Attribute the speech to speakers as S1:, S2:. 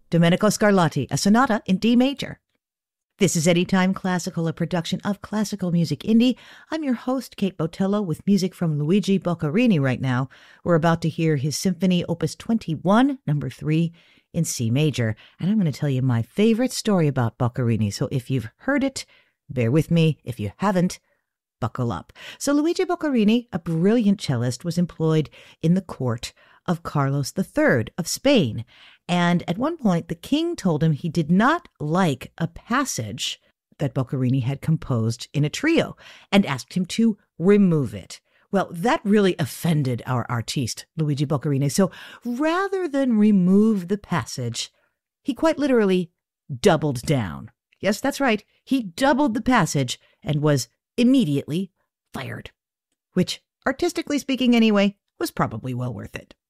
S1: Domenico Scarlatti, a sonata in D major. This is Anytime Classical, a production of Classical Music Indie. I'm your host, Kate Botello, with music from Luigi Boccherini right now. We're about to hear his Symphony Opus 21, number 3, in C major. And I'm going to tell you my favorite story about Boccherini. So if you've heard it, bear with me. If you haven't, buckle up. So Luigi Boccherini, a brilliant cellist, was employed in the court of Carlos III of Spain. And at one point, the king told him he did not like a passage that Boccherini had composed in a trio and asked him to remove it. Well, that really offended our artiste, Luigi Boccherini. So rather than remove the passage, he quite literally doubled down. Yes, that's right. He doubled the passage and was immediately fired, which, artistically speaking anyway, was probably well worth it.